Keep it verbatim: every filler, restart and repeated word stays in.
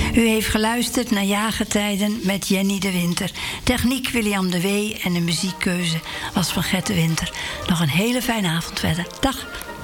U heeft geluisterd naar Jaargetijden met Jenny de Winter. Techniek William de Wee en de muziekkeuze was van Gert de Winter. Nog een hele fijne avond verder. Dag.